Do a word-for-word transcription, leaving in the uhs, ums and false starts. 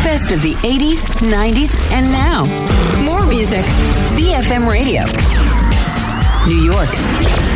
best of the eighties, nineties, and now. More music. B F M Radio. New York.